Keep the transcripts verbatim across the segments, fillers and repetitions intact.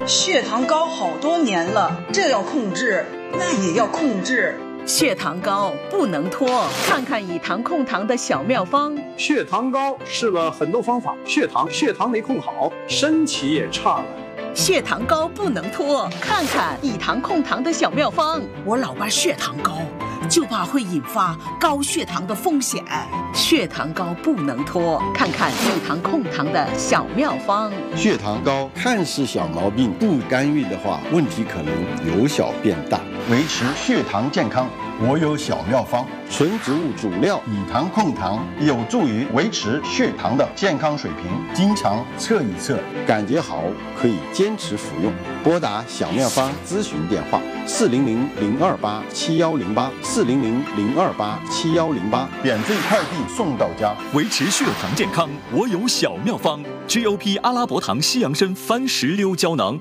血糖高好多年了，这要控制，那也要控制。 血糖高不能拖，看看以糖控糖的小妙方。 血糖高试了很多方法，血糖血糖没控好，身体也差了。 血糖高不能拖，看看以糖控糖的小妙方。我老伴血糖高，就怕会引发高血糖的风险。血糖高不能拖，看看以糖控糖的小妙方。 血糖高看似小毛病，不干预的话，问题可能由小变大。维持血糖健康，我有小妙方：纯植物主料以糖控糖，有助于维持血糖的健康水平。经常测一测，感觉好可以坚持服用。拨打小妙方咨询电话：四零零零二八七幺零八，四零零零二八七幺零八，免费快递送到家。 维持血糖健康，我有小妙方 ：G O P 阿拉伯糖西洋参番石榴胶囊。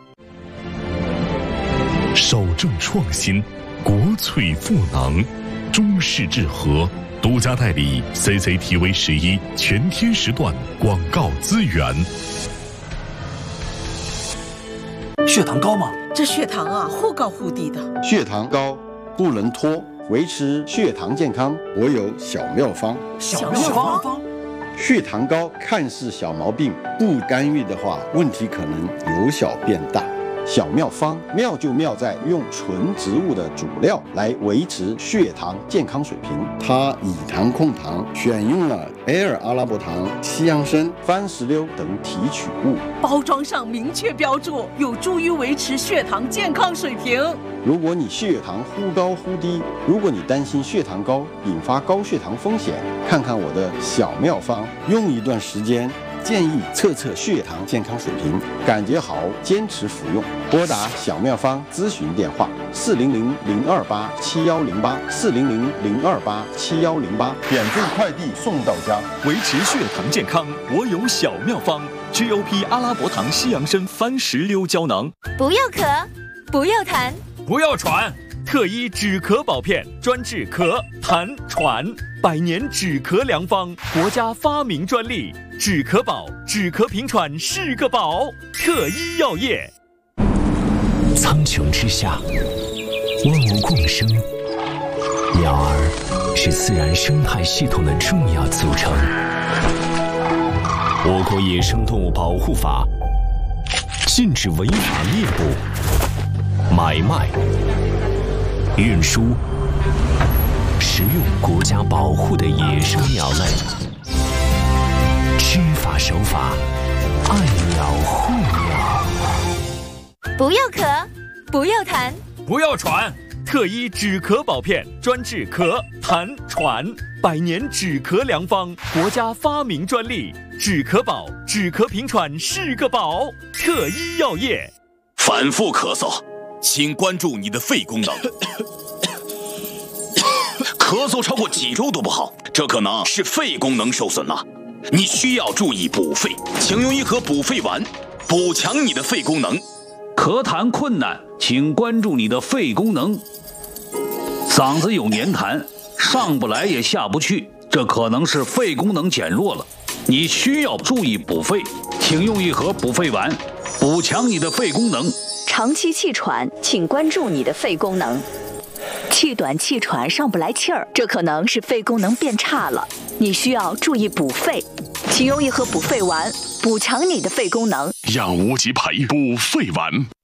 守正创新，国粹赋能，中式治和，独家代理 C C T V 十一全天时段广告资源。 血糖高吗？ 这血糖啊，忽高忽低的。 血糖高不能拖，维持血糖健康，我有小妙方。 小妙方。 血糖高看似小毛病，不干预的话，问题可能由小变大。小妙方妙就妙在用纯植物的主料来维持血糖健康水平。它以糖控糖，选用了 Air 阿拉伯糖、西洋参、番石榴等提取物， 包装上明确标注，有助于维持血糖健康水平。 如果你血糖忽高忽低，如果你担心血糖高引发高血糖风险，看看我的小妙方，用一段时间。建议测测血糖健康水平，感觉好坚持服用。拨打小妙方咨询电话：四零零零二八七幺零八，四零零零二八七幺零八，免费快递送到家。 维持血糖健康，我有小妙方 ：G O P 阿拉伯糖西洋参番石榴胶囊。 不要咳，不要痰， 不要喘。特医止咳宝片，专治咳、痰、喘，百年止咳良方，国家发明专利。止咳宝，止咳平喘是个宝。特医药业。 苍穹之下，万物共生，鸟儿是自然生态系统的重要组成。我国野生动物保护法禁止违法猎捕、买卖、运输、食用国家保护的野生鸟类，知法守法，爱鸟护鸟。 不要咳，不要痰， 不要喘。特医止咳宝片，专治咳、痰、喘，百年止咳良方，国家发明专利。止咳宝，止咳平喘是个宝。特医药业。 反复咳嗽，请关注你的肺功能。咳嗽超过几周都不好，这可能是肺功能受损了。你需要注意补肺，请用一盒补肺丸，补强你的肺功能。 咳痰困难，请关注你的肺功能。嗓子有黏痰，上不来也下不去，这可能是肺功能减弱了。你需要注意补肺，请用一盒补肺丸，补强你的肺功能。 长期气喘，请关注你的肺功能。气短气喘上不来气儿，这可能是肺功能变差了，你需要注意补肺，请用一盒补肺丸，补强你的肺功能。 养无极培补肺丸。